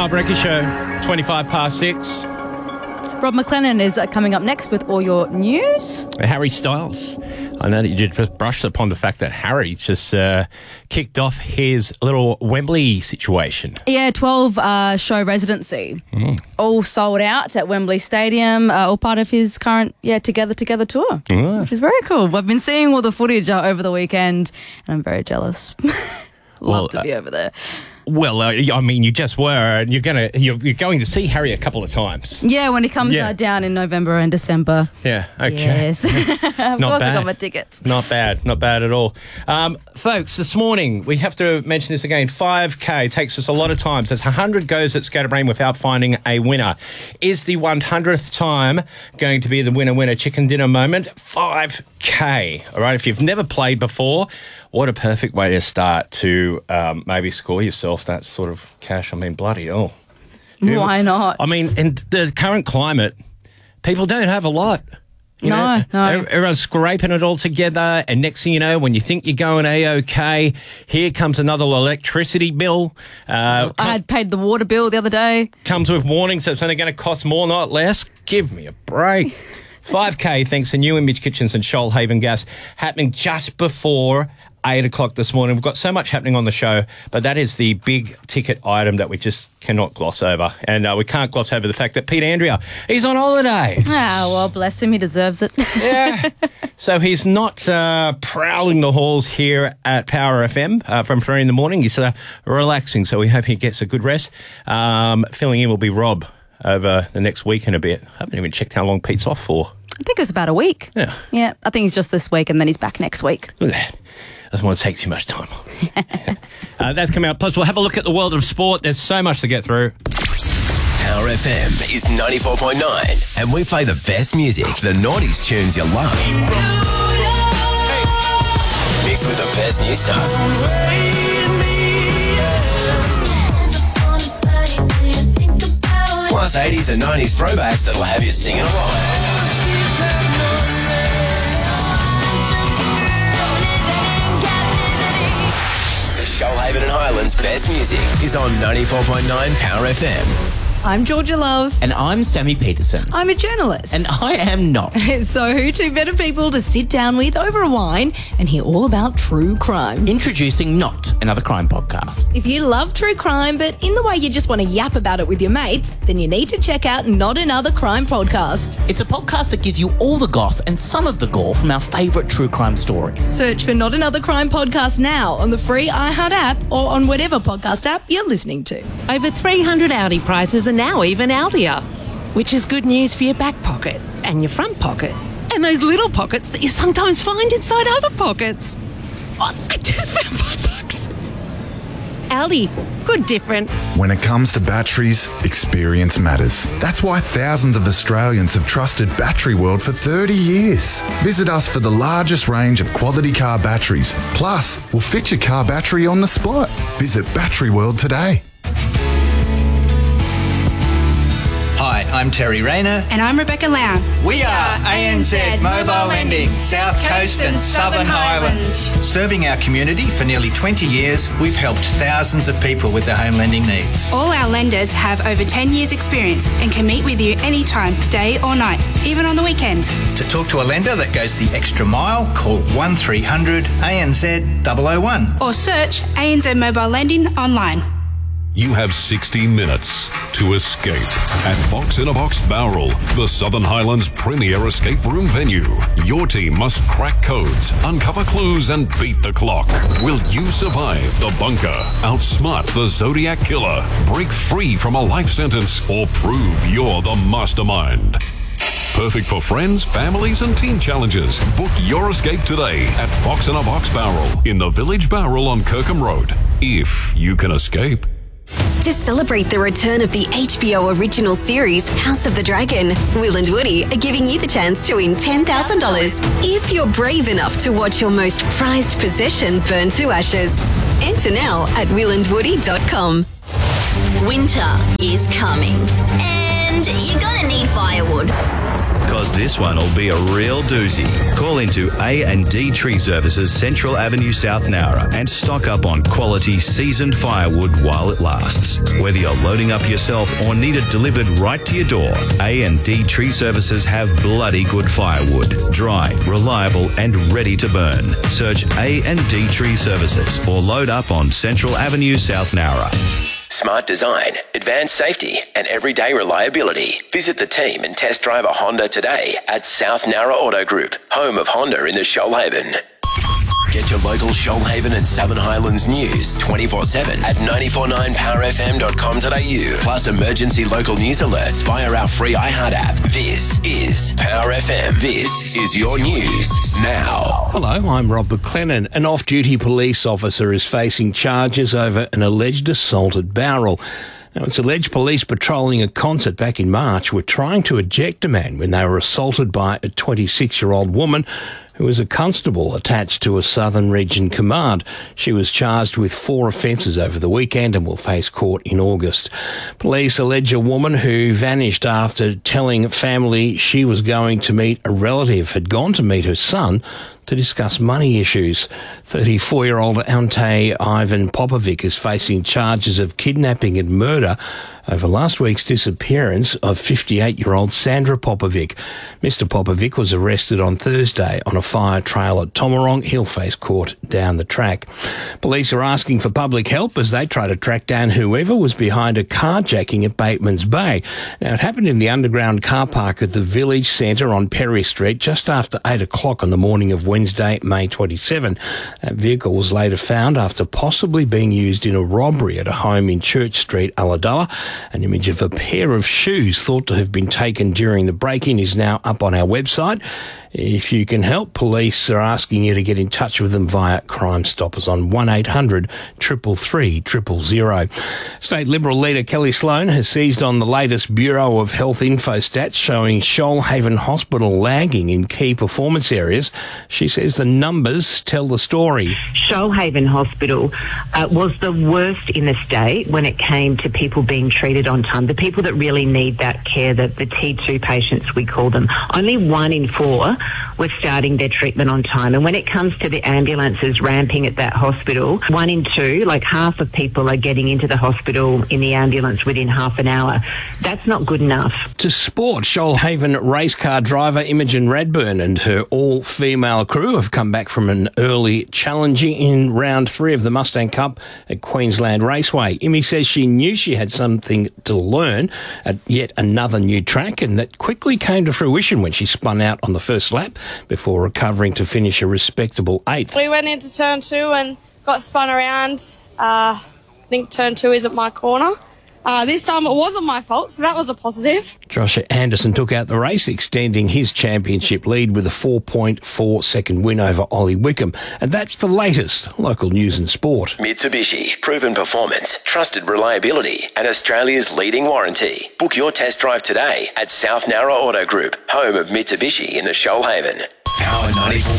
Kyle Brecky Show, 25 past 6. Rob McLennan is coming up next with all your news. Harry Styles. I know that you just brushed upon the fact that Harry just kicked off his little Wembley situation. Yeah, 12 show residency. All sold out at Wembley Stadium, all part of his current Together tour, which is very cool. I've been seeing all the footage over the weekend and I'm very jealous. Love to be over there. Well, I mean, you just were, and you're going to see Harry a couple of times. Yeah, when he comes down in November and December. Yeah, okay. Yes. Of course I got my tickets. Not bad at all. Folks, this morning, we have to mention this again, 5K takes us a lot of times. There's 100 goes at Scatterbrain without finding a winner. Is the 100th time going to be the winner chicken dinner moment? 5K, all right? If you've never played before, what a perfect way to start to maybe score yourself that sort of cash. I mean, bloody hell. Why not? I mean, in the current climate, people don't have a lot. No. Everyone's scraping it all together, and next thing you know, when you think you're going A-OK, here comes another electricity bill. I had paid the water bill the other day. Comes with warnings that it's only going to cost more, not less. Give me a break. 5K, thanks to New Image Kitchens and Shoalhaven Gas, happening just before 8 o'clock this morning. We've got so much happening on the show, but that is the big ticket item that we just cannot gloss over. And we can't gloss over the fact that Pete Andrea, he's on holiday. Ah, well, bless him. He deserves it. Yeah. So he's not prowling the halls here at Power FM from 3 in the morning. He's relaxing, so we hope he gets a good rest. Filling in will be Rob over the next week and a bit. I haven't even checked how long Pete's off for. I think it's about a week. Yeah. Yeah, I think he's just this week and then he's back next week. Look at that. Doesn't want to take too much time. That's coming up. Plus, we'll have a look at the world of sport. There's so much to get through. Power FM is 94.9, and we play the best music, the noughties tunes you love. Mixed with the best new stuff. Plus 80s and 90s throwbacks that'll have you singing along. Shoalhaven and Highlands' best music is on 94.9 Power FM. I'm Georgia Love. And I'm Sammy Peterson. I'm a journalist. And I am not. So who two better people to sit down with over a wine and hear all about true crime? Introducing Not Another Crime Podcast. If you love true crime, but in the way you just want to yap about it with your mates, then you need to check out Not Another Crime Podcast. It's a podcast that gives you all the goss and some of the gore from our favourite true crime stories. Search for Not Another Crime Podcast now on the free iHeart app or on whatever podcast app you're listening to. Over 300 Audi prizes are now even Audier, which is good news for your back pocket and your front pocket and those little pockets that you sometimes find inside other pockets. Oh, I just found $5. Audi, good different. When it comes to batteries, experience matters. That's why thousands of Australians have trusted Battery World for 30 years. Visit us for the largest range of quality car batteries. Plus, we'll fit your car battery on the spot. Visit Battery World today. Hi, I'm Terry Rayner. And I'm Rebecca Lau. We are ANZ Mobile Lending, South Coast and Southern Highlands. Serving our community for nearly 20 years, we've helped thousands of people with their home lending needs. All our lenders have over 10 years experience and can meet with you anytime, day or night, even on the weekend. To talk to a lender that goes the extra mile, call 1300 ANZ 001. Or search ANZ Mobile Lending online. You have 60 minutes to escape at Fox in a Box Bowral, the Southern Highlands' premier escape room venue. Your team must crack codes, uncover clues, and beat the clock. Will you survive the bunker, outsmart the Zodiac Killer, break free from a life sentence, or prove you're the mastermind? Perfect for friends, families, and team challenges. Book your escape today at Fox in a Box Bowral in the Village Bowral on Kirkham Road. If you can escape. To celebrate the return of the HBO original series, House of the Dragon, Will and Woody are giving you the chance to win $10,000 if you're brave enough to watch your most prized possession burn to ashes. Enter now at willandwoody.com. Winter is coming, and you're gonna need firewood. because this one will be a real doozy. Call into A&D Tree Services, Central Avenue, South Nowra, and stock up on quality seasoned firewood while it lasts. Whether you're loading up yourself or need it delivered right to your door, A&D Tree Services have bloody good firewood. Dry, reliable, and ready to burn. Search A&D Tree Services or load up on Central Avenue, South Nowra. Smart design, advanced safety, and everyday reliability. Visit the team and test drive a Honda today at South Nowra Auto Group, home of Honda in the Shoalhaven. Get your local Shoalhaven and Southern Highlands news 24/7 at 949powerfm.com.au. Plus emergency local news alerts via our free iHeart app. This is Power FM. This is your news now. Hello, I'm Rob McLennan. An off-duty police officer is facing charges over an alleged assault at Bowral. Now, it's alleged police patrolling a concert back in March were trying to eject a man when they were assaulted by a 26-year-old woman who was a constable attached to a Southern Region Command. She was charged with 4 offences over the weekend and will face court in August. Police allege a woman who vanished after telling family she was going to meet a relative had gone to meet her son to discuss money issues. 34-year-old Ante Ivan Popovic is facing charges of kidnapping and murder over last week's disappearance of 58-year-old Sandra Popovic. Mr. Popovic was arrested on Thursday on a fire trail at Tomarong. He'll face court down the track. Police are asking for public help as they try to track down whoever was behind a carjacking at Bateman's Bay. Now, it happened in the underground car park at the village centre on Perry Street just after 8 o'clock on the morning of Wednesday, May 27. That vehicle was later found after possibly being used in a robbery at a home in Church Street, Ulladulla. An image of a pair of shoes thought to have been taken during the break-in is now up on our website. If you can help, police are asking you to get in touch with them via Crime Stoppers on 1800 333 000. State Liberal leader Kelly Sloan has seized on the latest Bureau of Health info stats showing Shoalhaven Hospital lagging in key performance areas. She says the numbers tell the story. Shoalhaven Hospital was the worst in the state when it came to people being treated on time, the people that really need that care, the T2 patients we call them. Only 1 in 4 were starting their treatment on time. And when it comes to the ambulances ramping at that hospital, 1 in 2, like half of people are getting into the hospital in the ambulance within half an hour. That's not good enough. To sport, Shoalhaven race car driver Imogen Radburn and her all-female crew have come back from an early challenge in round 3 of the Mustang Cup at Queensland Raceway. Imi says she knew she had something to learn at yet another new track, and that quickly came to fruition when she spun out on the first lap before recovering to finish a respectable 8th. We went into turn 2 and got spun around. I think turn 2 isn't my corner. This time it wasn't my fault, so that was a positive. Josh Anderson took out the race, extending his championship lead with a 4.4 second win over Ollie Wickham. And that's the latest local news and sport. Mitsubishi, proven performance, trusted reliability, and Australia's leading warranty. Book your test drive today at South Nowra Auto Group, home of Mitsubishi in the Shoalhaven. Power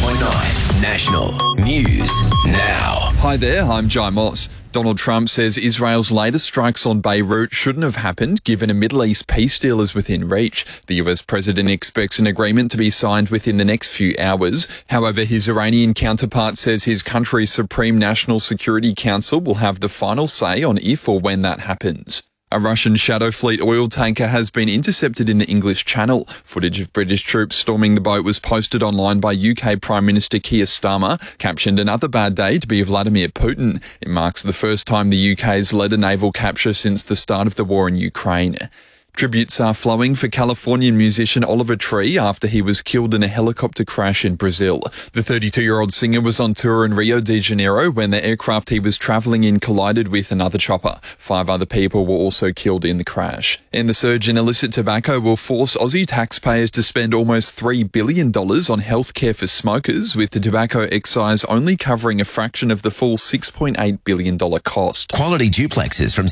94.9 National News Now. Hi there, I'm Jai Moss. Donald Trump says Israel's latest strikes on Beirut shouldn't have happened given a Middle East peace deal is within reach. The US president expects an agreement to be signed within the next few hours. However, his Iranian counterpart says his country's Supreme National Security Council will have the final say on if or when that happens. A Russian Shadow Fleet oil tanker has been intercepted in the English Channel. Footage of British troops storming the boat was posted online by UK Prime Minister Keir Starmer, captioned "Another bad day to be Vladimir Putin." It marks the first time the UK's led a naval capture since the start of the war in Ukraine. Tributes are flowing for Californian musician Oliver Tree after he was killed in a helicopter crash in Brazil. The 32-year-old singer was on tour in Rio de Janeiro when the aircraft he was travelling in collided with another chopper. 5 other people were also killed in the crash. And the surge in illicit tobacco will force Aussie taxpayers to spend almost $3 billion on healthcare for smokers, with the tobacco excise only covering a fraction of the full $6.8 billion cost. Quality duplexes from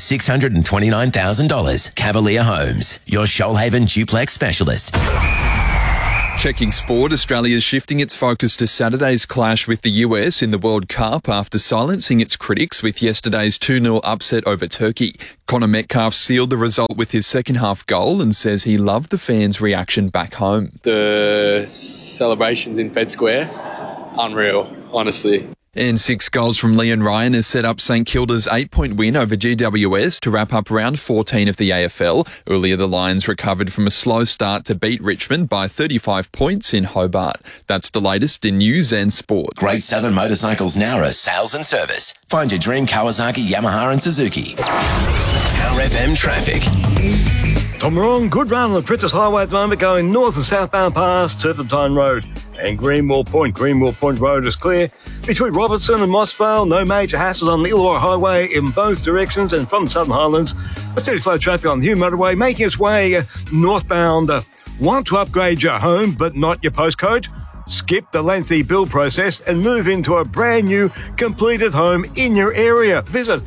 $629,000. Cavalier Homes, your Shoalhaven duplex specialist. Checking sport, Australia is shifting its focus to Saturday's clash with the US in the World Cup after silencing its critics with yesterday's 2-0 upset over Turkey. Connor Metcalf sealed the result with his second-half goal and says he loved the fans' reaction back home. The celebrations in Fed Square, unreal, honestly. And 6 goals from Leon Ryan has set up St Kilda's 8-point win over GWS to wrap up round 14 of the AFL. Earlier, the Lions recovered from a slow start to beat Richmond by 35 points in Hobart. That's the latest in news and sport. Great Southern Motorcycles Nowra sales and service. Find your dream Kawasaki, Yamaha and Suzuki. Power FM traffic. Tom Wrong, good run on the Princess Highway at the moment, going north and southbound past Turpentine Road and Greenmore Point. Greenmore Point Road is clear. Between Robertson and Mossvale, no major hassles on the Illawarra Highway in both directions, and from the Southern Highlands, a steady flow of traffic on the Hume Motorway making its way northbound. Want to upgrade your home but not your postcode? Skip the lengthy build process and move into a brand new completed home in your area. Visit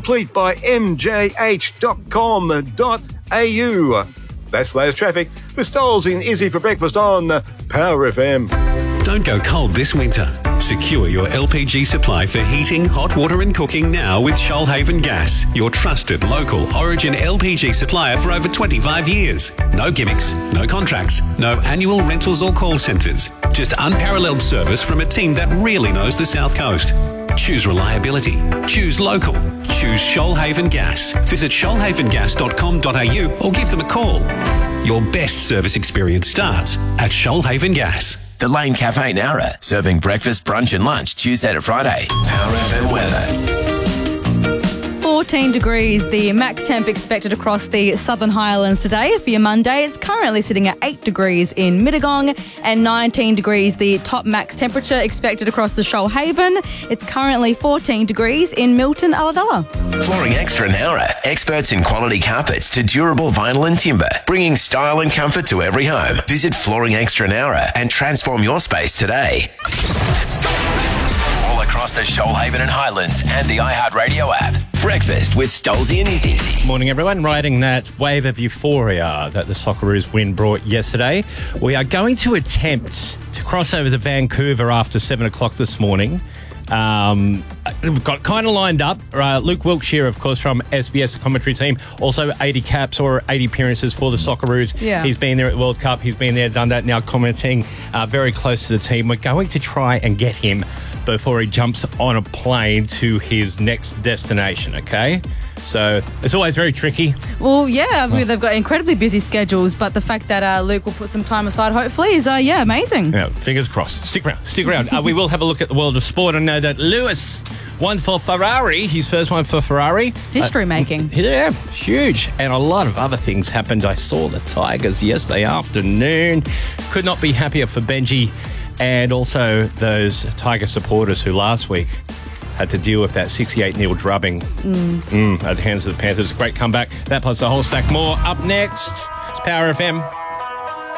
completebymjh.com.au. That's the latest traffic with Stoles in Izzy for breakfast on Power FM. Don't go cold this winter. Secure your LPG supply for heating, hot water and cooking now with Shoalhaven Gas, your trusted local Origin LPG supplier for over 25 years. No gimmicks, no contracts, no annual rentals or call centres. Just unparalleled service from a team that really knows the South Coast. Choose reliability. Choose local. Choose Shoalhaven Gas. Visit shoalhavengas.com.au or give them a call. Your best service experience starts at Shoalhaven Gas. The Lane Cafe Nowra, serving breakfast, brunch and lunch Tuesday to Friday. Power FM weather. 14 degrees, the max temp expected across the Southern Highlands today. For your Monday, it's currently sitting at 8 degrees in Mittagong and 19 degrees, the top max temperature expected across the Shoalhaven. It's currently 14 degrees in Milton, Ulladulla. Flooring Extra Nowra, experts in quality carpets to durable vinyl and timber, bringing style and comfort to every home. Visit Flooring Extra Nowra and transform your space today. All across the Shoalhaven and Highlands and the iHeartRadio app. Breakfast with Stolzy and Izzy. Morning, everyone. Riding that wave of euphoria that the Socceroos win brought yesterday, we are going to attempt to cross over to Vancouver after 7 o'clock this morning. We've got kind of lined up. Luke Wilkshire, of course, from SBS, the commentary team, also 80 caps or 80 appearances for the Socceroos. Yeah. He's been there at the World Cup. He's been there, done that, now commenting very close to the team. We're going to try and get him before he jumps on a plane to his next destination, okay? So it's always very tricky. Well, yeah, they've got incredibly busy schedules, but the fact that Luke will put some time aside, hopefully, is, amazing. Yeah, fingers crossed. Stick around. We will have a look at the world of sport. I know that Lewis won for Ferrari, his first one for Ferrari. History making. Yeah, huge. And a lot of other things happened. I saw the Tigers yesterday afternoon. Could not be happier for Benji and also those Tiger supporters who last week had to deal with that 68-0 drubbing at the hands of the Panthers. Great comeback. That plus the whole stack more. Up next, it's Power FM.